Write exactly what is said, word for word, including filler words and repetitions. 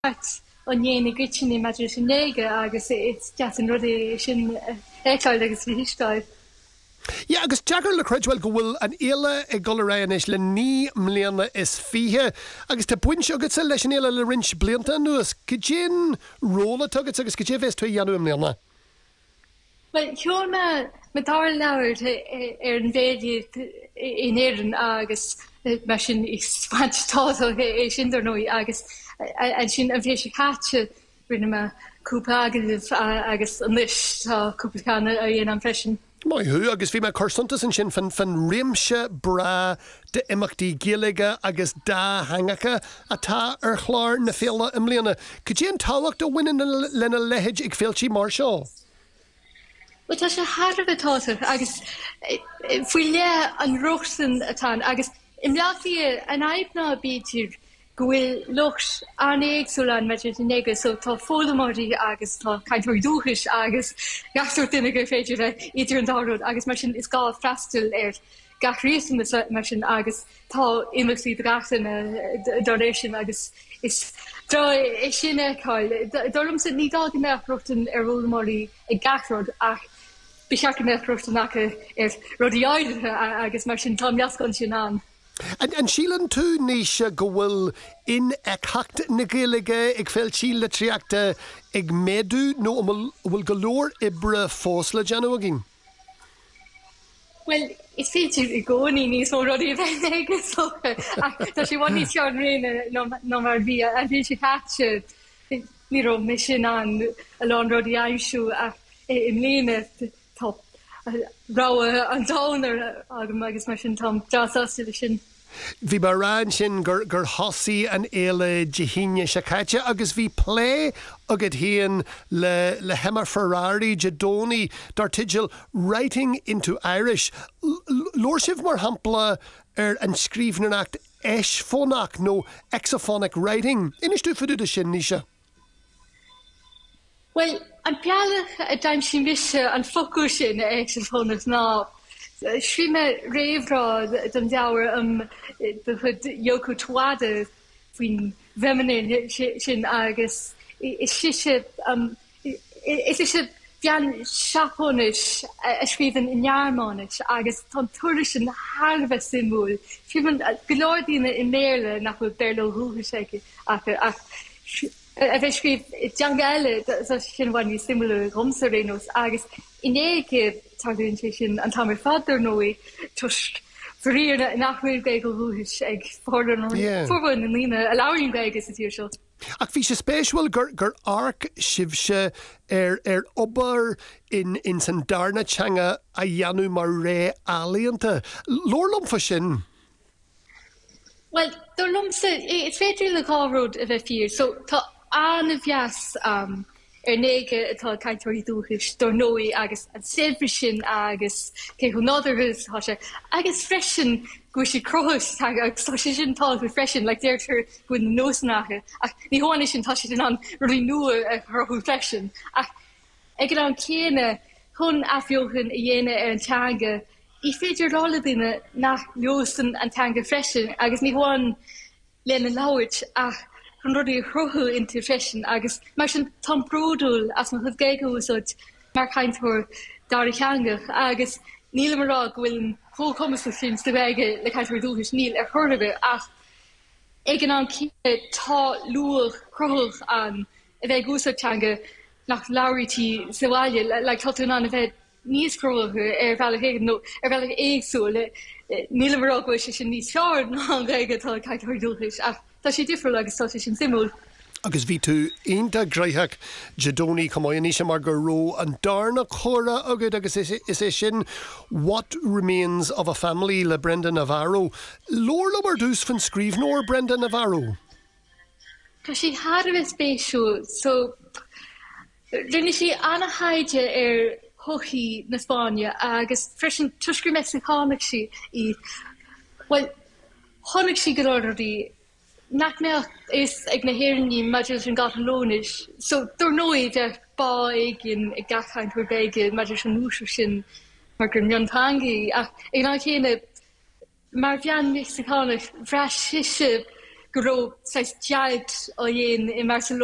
an dhéana gritsin i maidir sin néige agus it's just an rudi sin éáil agus bhí hiistáil. Yeah, agus Jagar le Credwell go bhfuil an éile ag golarréis le ní mbliana is fihe agus tá buint agus leis an éile le rins blianta nuas go dtíon róla tugat agus go dtí bheits tú dhéanú mbliana. Well, Sean me me dar leir ar an bhéidir in éan agus me sin is fantá é sin ar nóí agus an sin a bhé sé caite rinne me cúpa agah agus an lis tá cúpacánna a dhéana an freisin. Mai hu agus bhí me chusantas an sin fan fan réimse bra de imachtaí géalaige agus dá hangacha atá ar chláir na féile im mbliana. Could you táhacht a bhaine lena lehéid ag féiltí mar seo? Well, tá sé Harbh atátar agus bhfuil le an rochsan atá agus im leachtaí an aibná bítir go bhfuil lucht an éagsúlan meidir néige so tá fólamáí agus tá caiintúir dúchas agus gasúir duine go féidir le idir an dáród agus mar sin is gá freistal ar gathríosan mar sin agus tá imachtaí drachsan doréis sin agus is dá é sin éáil dom sa ní dá gan nachrachtan ar bhólamáí ag gathród ach Bishak me prostanaka er rodiaide agus mar sin tam jascon sin an. And and Sheelan tú níos go bhfuil in ag hacht na Gaeilge ag féiltí le tríachta ag méadú nó bhfuil go leor ibre fós le deanú agin? Well, is féidir i gcónaí níos mó rudí a bheith aige so tá sé bhain níos teann réine nó mar bhí a bhí sé caite ní raibh me sin an a lán rudí aimsú ach i mléine top rawe an downer agam agus mar sin tom jasasile sin. Bhí mar ran sin gur gur hosaí an éile dehíine se caite agus bhí plé agad híon le le Hemar Ferrari Jadoni dar tidigil writing into Irish. Lór sibh mar hampla ar an scríbhneacht eisfónach nó exophonic writing. Inis tú fuú de sin níise? Well, an pealach a daim sin bise an focu sin a exophonic ná. Srí me réhrá den deabhar am chud Yoko Tawada faoin bheiminin sin agus is siise is is bean seapónis a scríban in nearmánis agus tá tuairi sin Harbh simúil. Sríban golóirdíine in méle nach bhfuil berló thuúchaséige ach a bheith scríb deang eile sin bhain ní simúla romsa rénos agus inéige táún sin an tamar fadar nóí tuist bhríar nachhuiil bé go bhúis ag fódan fóbhain an lína a láirín béige sa tíir seo. Ach bhí sé spéisiúil gur gur arc sibse ar ar obair in in san darna teanga a dhéanú mar ré álaíonta. Lorlam fa sin? Well, dor lumsa it's féidir le cáród a bheith fír, so tá an a bheas um ar néige atá caiintóirí dúchas dor nóí agus an sébhrí sin agus cé chu nádargus há sé agus freisin go sé crochas agus tá sé sin tá go freisin le déirtar go nósnacha ach ní hána sin tá sin an ruí nua a throchú freisin ach ag an céine chun afhiochan a dhéine ar an teanga I féidir rála duine nach leosan an teanga freisin agus ní bháin lena láirt ach chun rudí chruthú into freisin agus mar sin tampródúil as man chud géigúsod mar chaintúir darí cheangach agus níl marrá bhfuil fócomas sin sta bheige le chaintúir dúchas níl ar chordabe ach ag an cíine tá luach chruthúch an a bheith gúsod teanga nach láirití saháile le táún an a bheith níos crowthe ar bhealach nó ar bhealach éagsúil níl marrá go sé sin níos seár ná an gaige tá chaintúir dúchas ach tá sé difriúil agus tá sé sin simúil. Agus bhí tú aonanta greithach Jadoni cumáinní sem mar gur ró an darna chóra agad agus is is é sin What Remains of a Family le Brenda Navarro. Lór le mar dús fan scríbhneoir Brenda Navarro? Tá sé Harbh spéisiú, so rinne sé anna haide ar hochi na Spáine agus freisin tuiscrí Mexicánach sí í well honnig sí go ordaí nach meach is ag na héirní maidir an gatalónis so dúr nóid de bá gin ag gachaint chuir béige maidir an núsú sin mar gur miontangi ach ag ná chéine mar bhean Mexicánach bhreis siise go seis jaid ó dhéon i Barcelona